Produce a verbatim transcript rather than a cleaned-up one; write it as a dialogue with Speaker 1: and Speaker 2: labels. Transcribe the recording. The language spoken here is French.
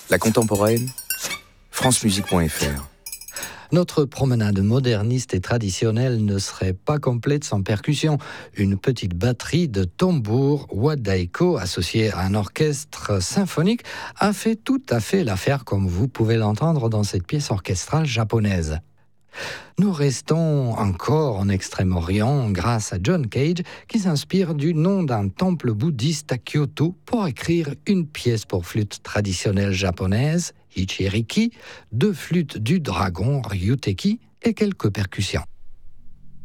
Speaker 1: La contemporaine, francemusique point f r.
Speaker 2: Notre promenade moderniste et traditionnelle ne serait pas complète sans percussion. Une petite batterie de tambour wadaiko associée à un orchestre symphonique a fait tout à fait l'affaire, comme vous pouvez l'entendre dans cette pièce orchestrale japonaise. Nous restons encore en Extrême-Orient grâce à John Cage qui s'inspire du nom d'un temple bouddhiste à Kyoto pour écrire une pièce pour flûte traditionnelle japonaise, Ichiriki, deux flûtes du dragon, Ryuteki, et quelques percussions.